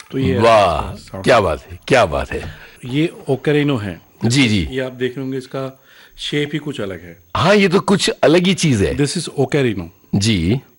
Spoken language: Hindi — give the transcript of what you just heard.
तो ये वाह, sound। क्या बात है, क्या बात है। ये ओकेरिनो है। जी जी। ये आप देख रहे होंगे, इसका शेप ही कुछ अलग है। हाँ, ये तो कुछ अलग ही चीज है। This is ओकेरिनो। जी।